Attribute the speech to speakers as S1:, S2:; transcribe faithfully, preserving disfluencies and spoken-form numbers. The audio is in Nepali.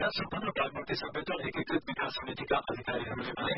S1: सम्पन्न बागमती समेत एकीकृत विकास समितिका अधिकारीहरूले भने